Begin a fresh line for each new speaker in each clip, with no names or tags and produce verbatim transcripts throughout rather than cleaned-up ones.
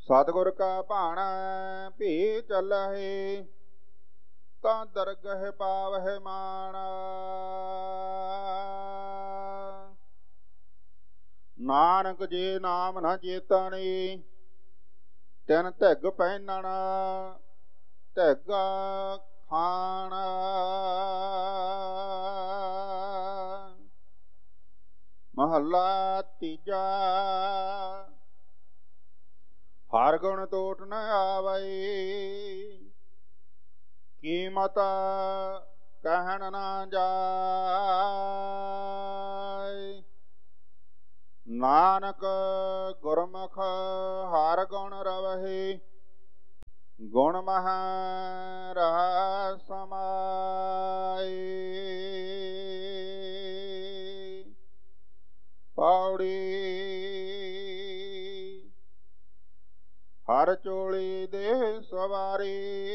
सतगुर का भाणा भी चलहे तां दरगह पावह मान। नानक जे नाम न चेतनी तिन धिग पहनण धिग खाण। महला तीजा हर गुण टोट न आवै कीमत कहन न जाय। नानक गुरमुख हर गुण रवहि गुण मह रह समाय। पौड़ी हर चोली दे सवारी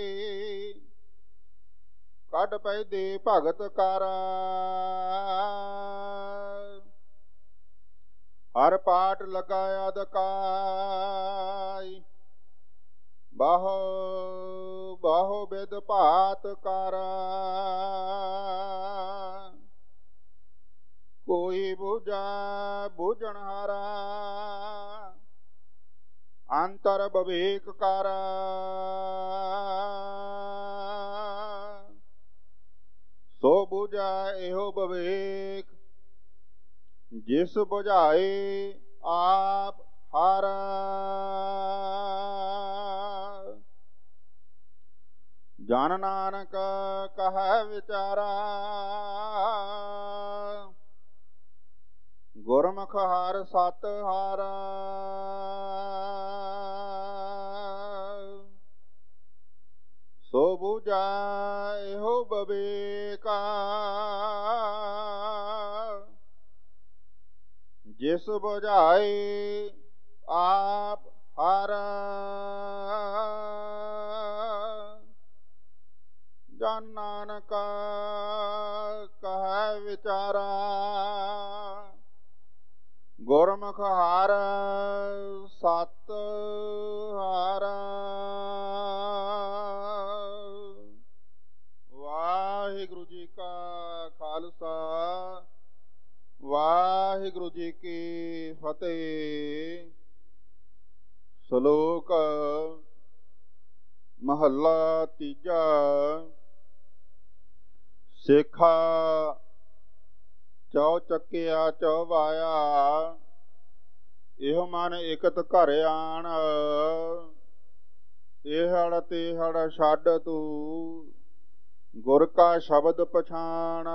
कट पैदी भगत कर। हर पाठ लगाया दकाय बाहो बाहो बिद भात कर। कोई बुझा बुझन हारा अंतर विवेक कर। सो बुझा एहो विवेक जिस बुझाए आप हार। जन नानक कह विचारा गुरमुख हर सत हारा। सो बुझा एहो विवेका जिस बुझाए आप हार। जन नानक कह विचारा गुरमुख हर सत हारा। वाहिगुरु जी का खालसा वाहिगुरु जी की फतेह। श्लोक महला तीजा। सिखा चौ चकिया चौवाया एहो मन एकत घर आण। एहड़ तेहड़ छड्ड तू गुर का शब्द पछाण।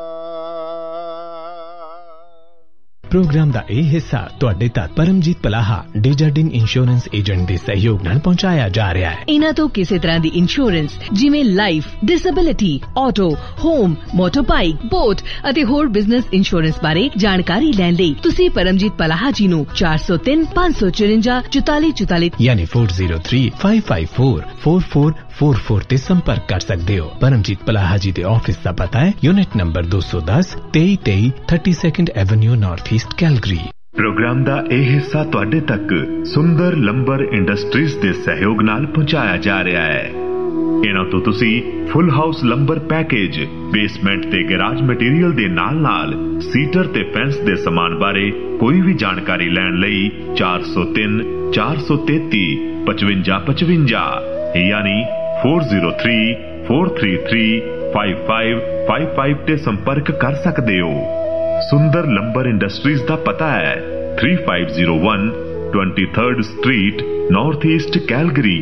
प्रोग्राम ਦਾ ਇਹ ਹਿੱਸਾ ਤੁਹਾਡੇ ਤੱਕ ਪਰਮਜੀਤ ਪਲਾਹਾ ਡੇਜਰਡਿਨ ਇੰਸ਼ੋਰੈਂਸ ਏਜੰਟ ਦੇ ਸਹਿਯੋਗ ਨਾਲ ਪਹੁੰਚਾਇਆ ਜਾ ਰਿਹਾ ਹੈ।
ਇਹਨਾਂ ਤੋਂ ਕਿਸੇ ਤਰ੍ਹਾਂ ਦੀ ਇੰਸ਼ੋਰੈਂਸ ਜਿਵੇਂ life, disability, auto, home, ਮੋਟਰਬਾਈਕ, boat ਅਤੇ ਹੋਰ ਬਿਜ਼ਨਸ ਇੰਸ਼ੋਰੈਂਸ ਬਾਰੇ ਜਾਣਕਾਰੀ ਲੈਣ ਲਈ ਤੁਸੀਂ ਪਰਮਜੀਤ ਪਲਾਹਾ ਜੀ ਨੂੰ ਚਾਰ ਸੌ ਤਿੰਨ ਪੰਜ ਸੌ ਚੁਰੰਜਾ ਚੁਤਾਲੀ ਚੁਤਾਲੀ
ਯਾਨੀ ਚਾਰ ਜ਼ੀਰੋ ਤਿੰਨ ਪੰਜ ਪੰਜ ਚਾਰ ਚਾਰ ਚਾਰ ਚਾਰ ਚਾਰ ਤੇ ਸੰਪਰਕ ਕਰ ਸਕਦੇ ਹੋ। ਪਰਮਜੀਤ ਪਲਾਹਾ ਜੀ ਦੇ ਆਫਿਸ ਦਾ ਪਤਾ ਹੈ ਯੂਨਿਟ ਨੰਬਰ ਦੋ ਸੌ ਦਸ ਤੇਈ ਤੇਈ ਬਤੀਸਵੀਂ avenue north East Calgary.
Programme ਦਾ ਇਹ ਹਿੱਸਾ ਤੁਹਾਡੇ ਤੱਕ ਸੁੰਦਰ ਲੰਬਰ ਇੰਡਸਟਰੀਜ਼ ਦੇ ਸਹਿਯੋਗ ਨਾਲ ਪਹੁੰਚਾਇਆ ਜਾ ਰਿਹਾ ਹੈ। ਇਹਨਾਂ ਤੋਂ ਤੁਸੀਂ ਫੁੱਲ ਹਾਊਸ ਲੰਬਰ ਪੈਕੇਜ, ਬੇਸਮੈਂਟ ਤੇ ਗੈਰਾਜ ਮਟੀਰੀਅਲ ਦੇ ਨਾਲ ਨਾਲ ਸੀਟਰ ਤੇ ਫੈਂਸ ਦੇ ਸਮਾਨ ਬਾਰੇ ਕੋਈ ਵੀ ਜਾਣਕਾਰੀ ਲੈਣ ਲਈ ਚਾਰ ਸੌ ਤਿੰਨ ਚਾਰ ਸੌ ਤੇਤੀ ਪਚਵੰਜਾ ਪਚਵੰਜਾ ਯਾਨੀ ਚਾਰ ਜ਼ੀਰੋ ਤਿੰਨ ਚਾਰ ਤਿੰਨ ਤਿੰਨ ਪੰਜ ਪੰਜ ਪੰਜ ਪੰਜ ਤੇ ਸੰਪਰਕ ਕਰ ਸਕਦੇ ਹੋ। ਸੁੰਦਰ ਲੰਬਰ ਇੰਡਸਟਰੀਜ਼ ਦਾ ਪਤਾ ਹੈ ਤਿੰਨ ਪੰਜ ਜ਼ੀਰੋ ਇੱਕ तेईसवीं street north East Calgary.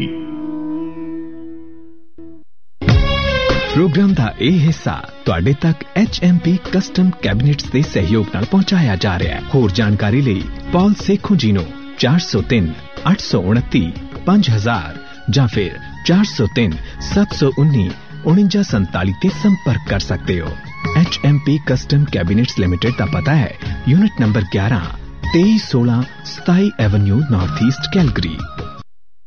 Programme ਦਾ ਇਹ ਹਿੱਸਾ ਤੁਹਾਡੇ ਤੱਕ ਐਚ ਐਮ ਪੀ ਕਸਟਮ ਕੈਬਨਿਟਸ ਦੇ ਸਹਿਯੋਗ ਨਾਲ ਪਹੁੰਚਾਇਆ ਜਾ ਰਿਹਾ ਹੈ। ਹੋਰ ਜਾਣਕਾਰੀ ਲਈ ਪੌਲ ਸੇਖੋਂ ਜੀ ਨੂੰ ਚਾਰ ਸੌ ਤਿੰਨ ਅੱਠ ਸੌ ਉਨੱਤੀ ਪੰਜ ਹਜ਼ਾਰ ਜਾਂ ਫਿਰ ਚਾਰ ਸੌ ਤਿੰਨ ਸੱਤ ਸੌ ਉੱਨੀ उनचास संताली ते संपर्क कर सकते हो। H M P custom cabinets limited का पता है यूनिट नंबर ग्यारह तेईस सोलह सताई एवेन्यू नॉर्थ ईस्ट कैलगरी।